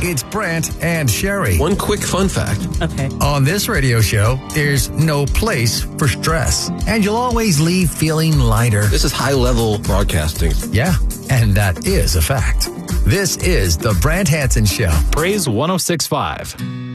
It's Brant and Sherry. One quick fun fact. Okay. On this radio show, there's no place for stress. And you'll always leave feeling lighter. This is high-level broadcasting. Yeah, and that is a fact. This is the Brant Hansen Show. Praise 106.5.